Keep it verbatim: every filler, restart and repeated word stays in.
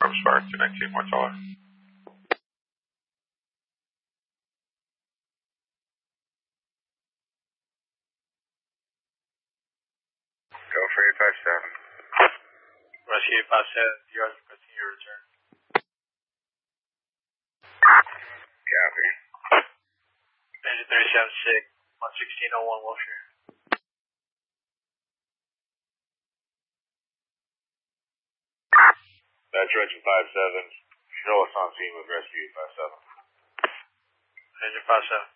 From Spark two nineteen, one dollar. Go for eight five seven. Rescue eight five seven, you are requesting your return. Copy. Engine three seven six, one sixteen oh one Wilshire. That's Engine five seven. Show us on scene with Rescue eight five seven. Engine five seven.